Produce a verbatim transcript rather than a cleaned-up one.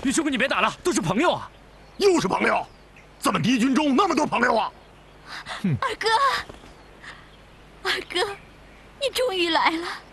云兄哥，你别打了，都是朋友啊。 又是朋友，怎么敌军中那么多朋友啊？ 二哥，二哥，你终于来了。